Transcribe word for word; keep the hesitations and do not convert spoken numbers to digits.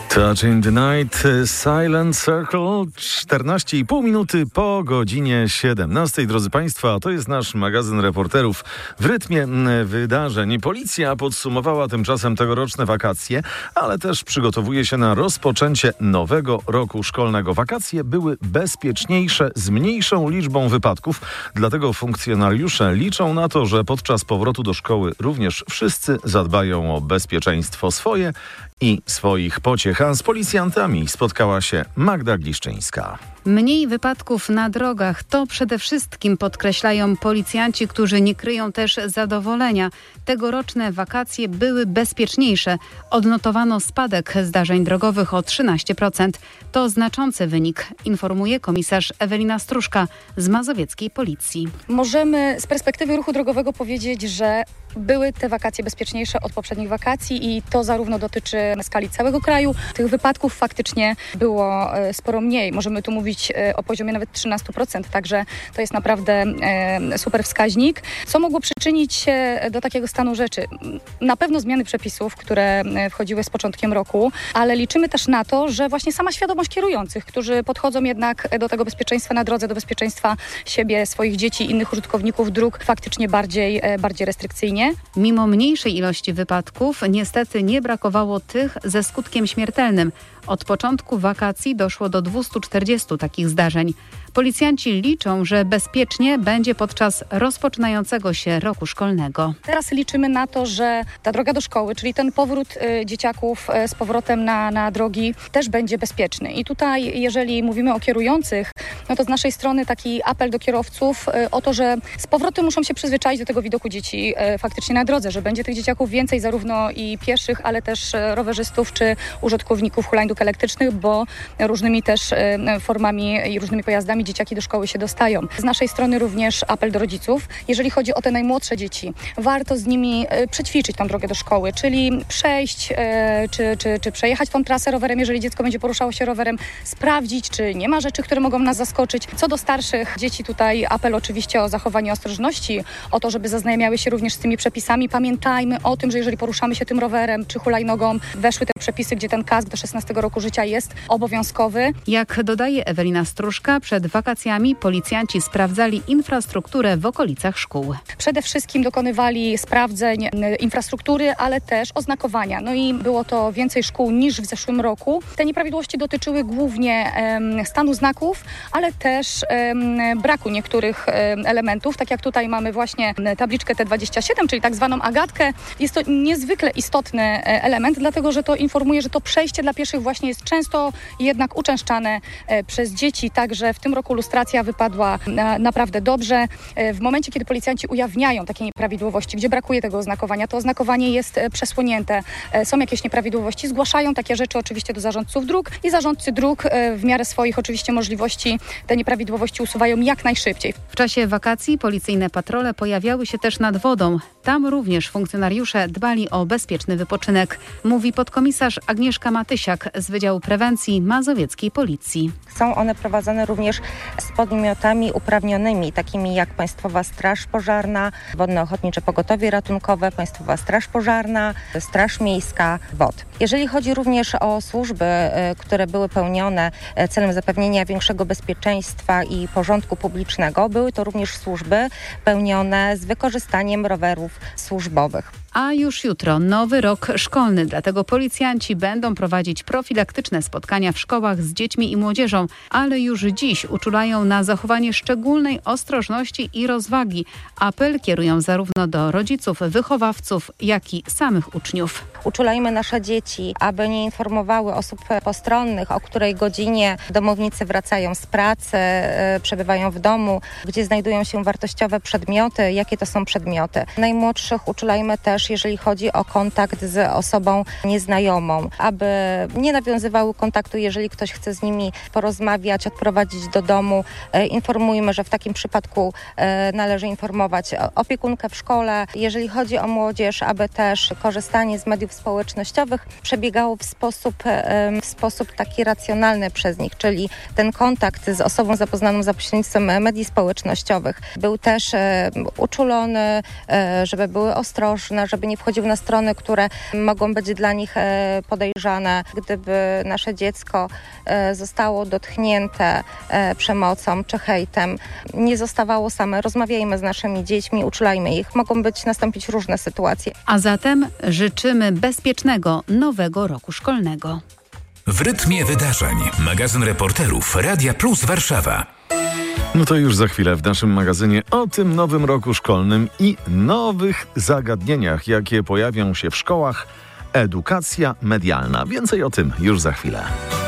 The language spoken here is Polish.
Touch in the Night, Silent Circle, czternaście i pół minuty po godzinie siedemnastej. Drodzy Państwo, to jest nasz magazyn reporterów w rytmie wydarzeń. Policja podsumowała tymczasem tegoroczne wakacje, ale też przygotowuje się na rozpoczęcie nowego roku szkolnego. Wakacje były bezpieczniejsze, z mniejszą liczbą wypadków, dlatego funkcjonariusze liczą na to, że podczas powrotu do szkoły również wszyscy zadbają o bezpieczeństwo swoje i swoich pociech. A z policjantami spotkała się Magda Gliszczyńska. Mniej wypadków na drogach to przede wszystkim podkreślają policjanci, którzy nie kryją też zadowolenia. Tegoroczne wakacje były bezpieczniejsze. Odnotowano spadek zdarzeń drogowych o trzynaście procent. To znaczący wynik, informuje komisarz Ewelina Struszka z mazowieckiej policji. Możemy z perspektywy ruchu drogowego powiedzieć, że były te wakacje bezpieczniejsze od poprzednich wakacji i to zarówno dotyczy skali całego kraju. Tych wypadków faktycznie było sporo mniej. Możemy tu mówić o poziomie nawet trzynaście procent, także to jest naprawdę super wskaźnik. Co mogło przyczynić się do takiego stanu rzeczy? Na pewno zmiany przepisów, które wchodziły z początkiem roku, ale liczymy też na to, że właśnie sama świadomość kierujących, którzy podchodzą jednak do tego bezpieczeństwa na drodze, do bezpieczeństwa siebie, swoich dzieci, innych użytkowników dróg faktycznie bardziej, bardziej restrykcyjnie. Mimo mniejszej ilości wypadków niestety nie brakowało tych ze skutkiem śmiertelnym. Od początku wakacji doszło do dwieście czterdzieści takich zdarzeń. Policjanci liczą, że bezpiecznie będzie podczas rozpoczynającego się roku szkolnego. Teraz liczymy na to, że ta droga do szkoły, czyli ten powrót y, dzieciaków y, z powrotem na, na drogi też będzie bezpieczny. I tutaj, jeżeli mówimy o kierujących, no to z naszej strony taki apel do kierowców y, o to, że z powrotem muszą się przyzwyczaić do tego widoku dzieci y, faktycznie na drodze, że będzie tych dzieciaków więcej, zarówno i pieszych, ale też y, rowerzystów czy użytkowników hulajnóg elektrycznych, bo różnymi też y, formami i różnymi pojazdami dzieciaki do szkoły się dostają. Z naszej strony również apel do rodziców. Jeżeli chodzi o te najmłodsze dzieci, warto z nimi y, przećwiczyć tą drogę do szkoły, czyli przejść y, czy, czy, czy przejechać tą trasę rowerem, jeżeli dziecko będzie poruszało się rowerem, sprawdzić, czy nie ma rzeczy, które mogą nas zaskoczyć. Co do starszych dzieci, tutaj apel oczywiście o zachowanie ostrożności, o to, żeby zaznajamiały się również z tymi przepisami. Pamiętajmy o tym, że jeżeli poruszamy się tym rowerem czy hulajnogą, weszły te przepisy, gdzie ten kask do szesnastego roku życia jest obowiązkowy. Jak dodaje Ewelina Struszka, przed wakacjami policjanci sprawdzali infrastrukturę w okolicach szkół. Przede wszystkim dokonywali sprawdzeń infrastruktury, ale też oznakowania. No i było to więcej szkół niż w zeszłym roku. Te nieprawidłowości dotyczyły głównie um, stanu znaków, ale też um, braku niektórych um, elementów. Tak jak tutaj mamy właśnie tabliczkę T dwadzieścia siedem, czyli tak zwaną Agatkę. Jest to niezwykle istotny element, dlatego że to informuje, że to przejście dla pieszych właśnie jest często jednak uczęszczane e, przez dzieci, także w tym roku lustracja wypadła na, naprawdę dobrze. E, w momencie, kiedy policjanci ujawniają takie nieprawidłowości, gdzie brakuje tego oznakowania, to oznakowanie jest e, przesłonięte, e, są jakieś nieprawidłowości, zgłaszają takie rzeczy oczywiście do zarządców dróg i zarządcy dróg e, w miarę swoich oczywiście możliwości te nieprawidłowości usuwają jak najszybciej. W czasie wakacji policyjne patrole pojawiały się też nad wodą. Tam również funkcjonariusze dbali o bezpieczny wypoczynek, mówi podkomisarz Agnieszka Matysiak z Wydziału Prewencji Mazowieckiej Policji. Są one prowadzone również z podmiotami uprawnionymi, takimi jak Państwowa Straż Pożarna, Wodne Ochotnicze Pogotowie Ratunkowe, Państwowa Straż Pożarna, Straż Miejska, W O D. Jeżeli chodzi również o służby, które były pełnione celem zapewnienia większego bezpieczeństwa i porządku publicznego, były to również służby pełnione z wykorzystaniem rowerów służbowych. A już jutro nowy rok szkolny, dlatego policjanci będą prowadzić profilaktyczne spotkania w szkołach z dziećmi i młodzieżą, ale już dziś uczulają na zachowanie szczególnej ostrożności i rozwagi. Apel kierują zarówno do rodziców, wychowawców, jak i samych uczniów. Uczulajmy nasze dzieci, aby nie informowały osób postronnych, o której godzinie domownicy wracają z pracy, przebywają w domu, gdzie znajdują się wartościowe przedmioty, jakie to są przedmioty. Najmłodszych uczulajmy też, jeżeli chodzi o kontakt z osobą nieznajomą, aby nie nawiązywały kontaktu, jeżeli ktoś chce z nimi porozmawiać, odprowadzić do domu. Informujmy, że w takim przypadku należy informować opiekunkę w szkole. Jeżeli chodzi o młodzież, aby też korzystanie z mediów mediów społecznościowych przebiegało w sposób, w sposób taki racjonalny przez nich, czyli ten kontakt z osobą zapoznaną za pośrednictwem mediów społecznościowych był też uczulony, żeby były ostrożne, żeby nie wchodziły na strony, które mogą być dla nich podejrzane. Gdyby nasze dziecko zostało dotknięte przemocą czy hejtem, nie zostawało same. Rozmawiajmy z naszymi dziećmi, uczulajmy ich. Mogą być nastąpić różne sytuacje. A zatem życzymy bezpiecznego nowego roku szkolnego. W rytmie wydarzeń. Magazyn reporterów Radia Plus Warszawa. No to już za chwilę w naszym magazynie o tym nowym roku szkolnym i nowych zagadnieniach, jakie pojawią się w szkołach. Edukacja medialna. Więcej o tym już za chwilę.